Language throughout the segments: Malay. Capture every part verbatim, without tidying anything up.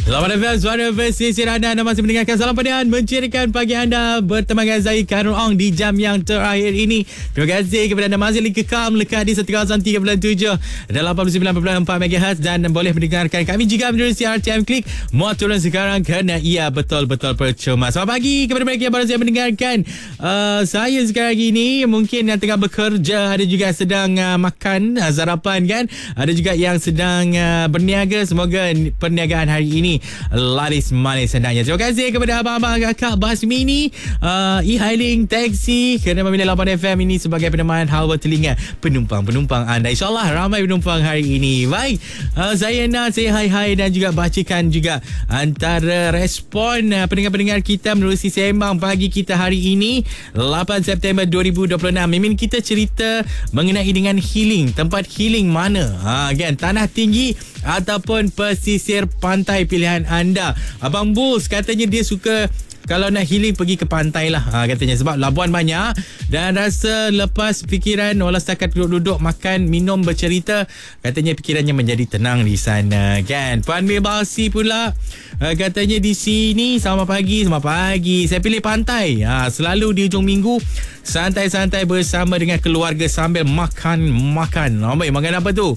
Selamat datang suara pesisir anda. Anda masih mendengarkan Salam Padian mencerikan pagi anda bertemu dengan saya Khairul Ong di jam yang terakhir ini. Terima kasih kepada anda masih kekal melekat di seratus tiga puluh tujuh dan lapan puluh sembilan perpuluhan empat megahertz dan boleh mendengarkan kami juga menerusi R T M Klik. Muat turun sekarang kerana ia betul-betul percuma. Selamat pagi kepada mereka yang baru saja mendengarkan uh, saya sekarang ini. Mungkin yang tengah bekerja, ada juga sedang uh, makan uh, sarapan kan. Ada juga yang sedang uh, berniaga. Semoga perniagaan hari ini laris manis hendaknya. Terima kasih kepada abang-abang kakak bas mini, uh, e-hailing, taksi kerana memilih lapan F M ini sebagai penemangan hawa telinga penumpang-penumpang anda. InsyaAllah ramai penumpang hari ini. Baik, uh, saya nak say hi-hi dan juga bacakan juga antara respon uh, pendengar-pendengar kita menerusi sembang pagi kita hari ini lapan September dua ribu dua puluh enam. Mimin kita cerita mengenai dengan healing. Tempat healing mana? Ha, kan? Tanah tinggi ataupun pesisir pantai pilihan anda. Abang Bulls katanya dia suka kalau nak healing pergi ke pantai lah, ha, katanya sebab labuan banyak dan rasa lepas fikiran walau setakat duduk-duduk makan minum bercerita, katanya fikirannya menjadi tenang di sana kan. Puan Mir Balsi pula uh, katanya di sini selamat pagi. Selamat pagi, saya pilih pantai, ha, selalu di hujung minggu santai-santai bersama dengan keluarga sambil makan-makan. Oh, baik, makan apa tu?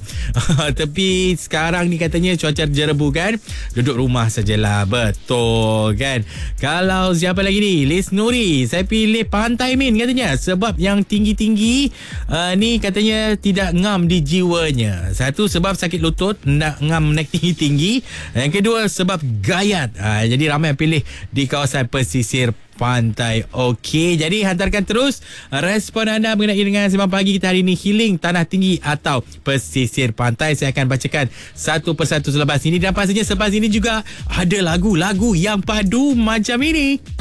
Tapi sekarang ni katanya cuaca jerebu kan, duduk rumah sajalah. Betul kan. Kalau siapa lagi ni, Liz Nuri, saya pilih pantai Min katanya sebab yang tinggi-tinggi uh, ni katanya tidak ngam di jiwanya. Satu sebab sakit lutut nak ngam naik tinggi-tinggi, yang kedua sebab gayat. uh, jadi ramai yang pilih di kawasan pesisir pantai. Okey, jadi hantarkan terus respon anda mengenai dengan sembang pagi kita hari ini, healing tanah tinggi atau pesisir pantai. Saya akan bacakan satu persatu selepas ini dan pastinya selepas ini juga ada lagu-lagu yang padu macam ini.